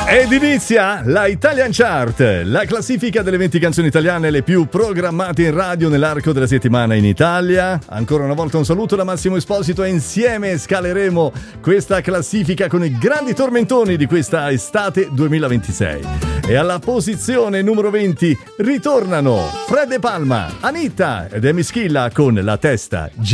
Ed inizia la Italian Chart, la classifica delle 20 canzoni italiane le più programmate in radio nell'arco della settimana in Italia. Ancora una volta un saluto da Massimo Esposito e insieme scaleremo questa classifica con i grandi tormentoni di questa estate 2026. E alla posizione numero 20 ritornano Fred De Palma, Anitta ed Emi Schilla con La Testa